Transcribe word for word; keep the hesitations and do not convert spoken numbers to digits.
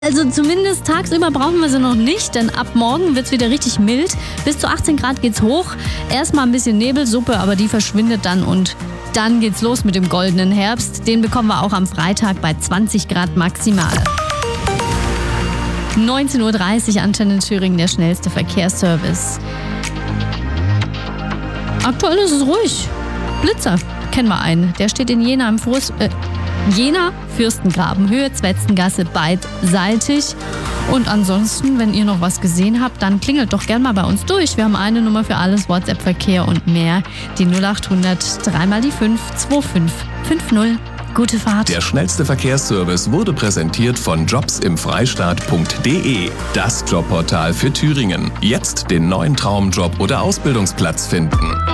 Also zumindest tagsüber brauchen wir sie noch nicht, denn ab morgen wird es wieder richtig mild. Bis zu achtzehn Grad geht's hoch. Erstmal ein bisschen Nebelsuppe, aber die verschwindet dann und dann geht's los mit dem goldenen Herbst. Den bekommen wir auch am Freitag bei zwanzig Grad maximal. neunzehn Uhr dreißig, Antenne Thüringen, der schnellste Verkehrsservice. Aktuell ist es ruhig. Blitzer, kennen wir einen. Der steht in Jena im Furst, äh, Jena, Fürstengraben, Höhe, Zwetzengasse, beidseitig. Und ansonsten, wenn ihr noch was gesehen habt, dann klingelt doch gern mal bei uns durch. Wir haben eine Nummer für alles, WhatsApp-Verkehr und mehr. Die null acht hundert, dreimal die fünf, zwei fünf fünf null. Gute Fahrt. Der schnellste Verkehrsservice wurde präsentiert von jobs im freistaat punkt de. Das Jobportal für Thüringen. Jetzt den neuen Traumjob oder Ausbildungsplatz finden.